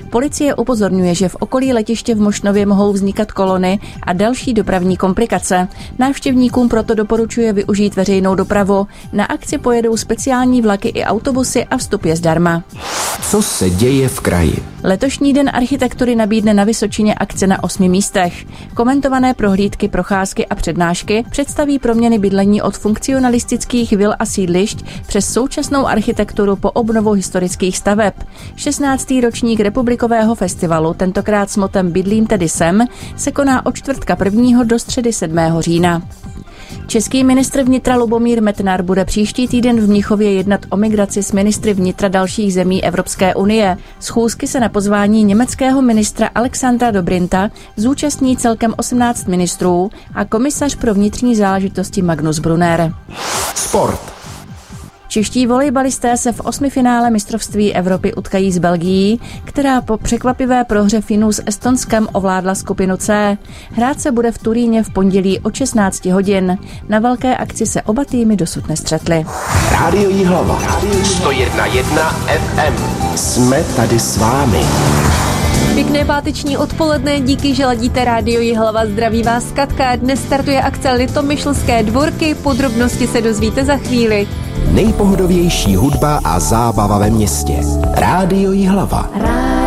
Policie upozorňuje, že v okolí letiště v Mošnově mohou vznikat kolony a další dopravní komplikace. Návštěvníkům proto doporučuje využít veřejnou dopravu. Na akci pojedou speciální vlaky i autobusy a vstup je zdarma. Co se děje v kraji? Letošní den architektury nabídne na Vysočině akce na 8 místech. Komentované prohlídky, procházky a přednášky představí proměny bydlení od funkcionalistických vil a sídlišť přes současnou architekturu po obnovu historických staveb. 16. ročník republikového festivalu, tentokrát s motem Bydlím tedy sem, se koná od čtvrtka 1. do středy 7. října. Český ministr vnitra Lubomír Metnar bude příští týden v Mnichově jednat o migraci s ministry vnitra dalších zemí Evropské unie. Schůzky se na pozvání německého ministra Alexandra Dobrinta zúčastní celkem 18 ministrů a komisař pro vnitřní záležitosti Magnus Brunner. Sport. Čeští volejbalisté se v 8. finále mistrovství Evropy utkají s Belgií, která po překvapivé prohře Finů s Estonskem ovládla skupinu C. Hrát se bude v Turíně v pondělí od 16 hodin. Na velké akci se oba týmy dosud nestřetly. Rádio Jihlava. 101,1 FM. Jsme tady s vámi. Pěkné páteční odpoledne, díky, že ladíte Rádio Jihlava. Zdraví vás Katka. Dnes startuje akce Litomyšlské dvorky, podrobnosti se dozvíte za chvíli. Nejpohodovější hudba a zábava ve městě. Rádio Jihlava.